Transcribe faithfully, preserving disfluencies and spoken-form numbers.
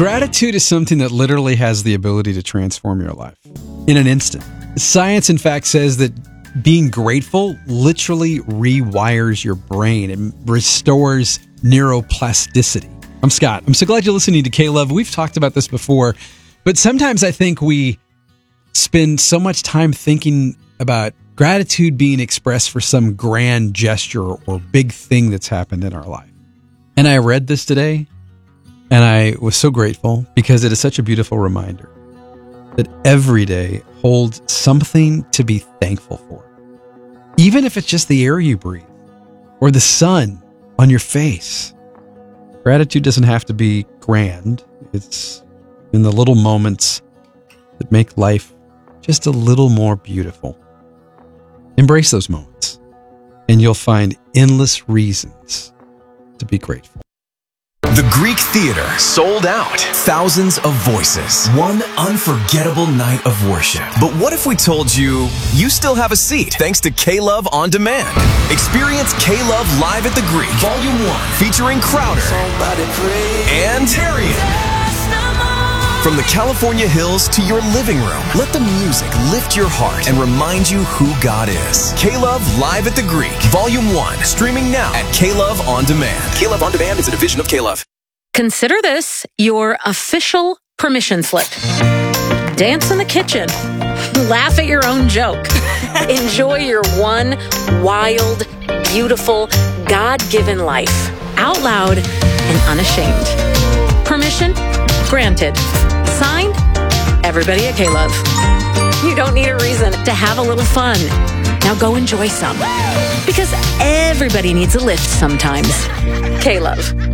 Gratitude is something that literally has the ability to transform your life in an instant. Science, in fact, says that being grateful literally rewires your brain and restores neuroplasticity. I'm Scott. I'm so glad you're listening to K-Love. We've talked about this before, but sometimes I think we spend so much time thinking about gratitude being expressed for some grand gesture or big thing that's happened in our life. And I read this today, and I was so grateful because it is such a beautiful reminder that every day holds something to be thankful for. Even if it's just the air you breathe or the sun on your face. Gratitude doesn't have to be grand. It's in the little moments that make life just a little more beautiful. Embrace those moments, and you'll find endless reasons to be grateful. The Greek Theater sold out. Thousands of voices. One unforgettable night of worship. But what if we told you you still have a seat thanks to K-Love On Demand? Experience K-Love live at the Greek, Volume one, featuring Crowder and Tarian. From the California hills to your living room, let the music lift your heart and remind you who God is. K-Love Live at the Greek, Volume one, streaming now at K-Love On Demand. K-Love On Demand is a division of K-Love. Consider this your official permission slip. Dance in the kitchen. Laugh at your own joke. Enjoy your one wild, beautiful, God-given life. Out loud and unashamed. Permission granted. Signed, everybody at K-Love. You don't need a reason to have a little fun. Now go enjoy some. Because everybody needs a lift sometimes. K-Love.